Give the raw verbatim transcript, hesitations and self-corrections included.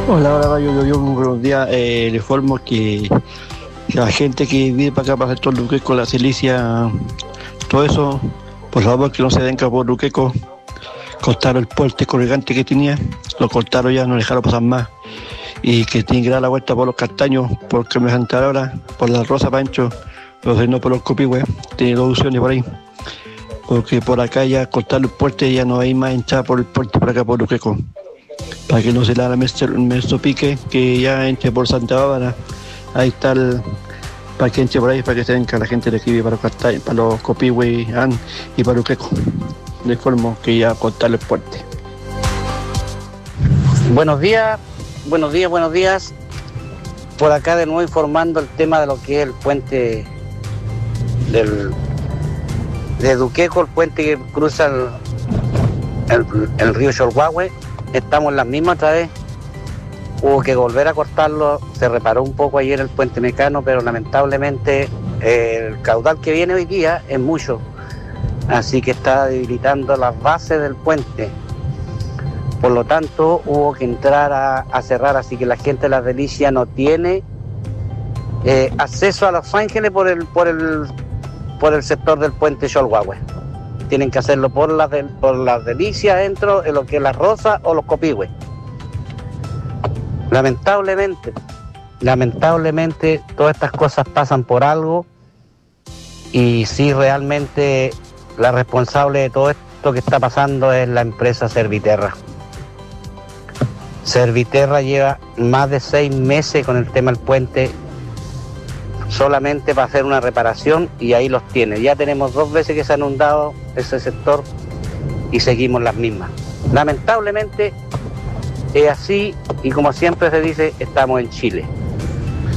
Hola, hola, Rayo, yo, yo, muy buenos días. Eh, le informo que la gente que vive para acá, para el sector Luqueco, la Cilicia, todo eso, por favor que no se venga por Luqueco. Cortaron el puente colgante que tenía, lo cortaron ya, no le dejaron pasar más. Y que tiene que dar la vuelta por los castaños, por Semejante ahora, por la Rosa Pancho, pero no por los Copihue. Tiene dos opciones por ahí. Porque por acá ya cortar el puente, ya no hay más hinchada por el puente por acá por Luqueco. Para que no se le haga el meso pique, que ya entre por Santa Bárbara. Ahí está el, para que entre por ahí, para que se venga la gente de aquí para los castaños, para los Copihue y para Luqueco. De forma que ya cortar el puente. Buenos días, buenos días, buenos días. Por acá de nuevo informando el tema de lo que es el puente del, de Luqueco, el puente que cruza el, el, el río Cholhuahue. Estamos en las mismas otra vez. Hubo que volver a cortarlo, se reparó un poco ayer el puente Mecano, pero lamentablemente eh, el caudal que viene hoy día es mucho. Así que está debilitando las bases del puente. Por lo tanto, hubo que entrar a, a cerrar, así que la gente de Las Delicias no tiene eh, acceso a Los Ángeles por el, por el, por el sector del puente Cholhuahue. Tienen que hacerlo por las, de, por las Delicias, dentro de lo que es Las Rosas o los Copihue. Lamentablemente, lamentablemente, todas estas cosas pasan por algo y sí, realmente la responsable de todo esto que está pasando es la empresa Serviterra. Serviterra lleva más de seis meses con el tema del puente solamente para hacer una reparación y ahí los tiene. Ya tenemos dos veces que se ha inundado ese sector y seguimos las mismas. Lamentablemente es así y como siempre se dice, estamos en Chile.